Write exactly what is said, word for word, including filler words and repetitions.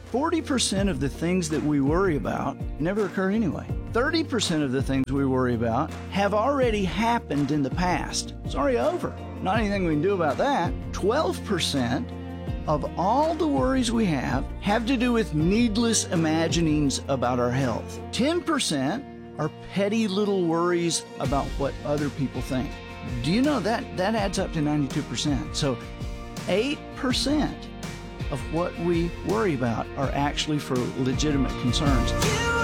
forty percent of the things that we worry about never occur anyway. thirty percent of the things we worry about have already happened in the past. It's already over. Not anything we can do about that. twelve percent of all the worries we have have to do with needless imaginings about our health. ten percent are petty little worries about what other people think. Do you know that that adds up to ninety-two percent? So eight percent of what we worry about are actually for legitimate concerns.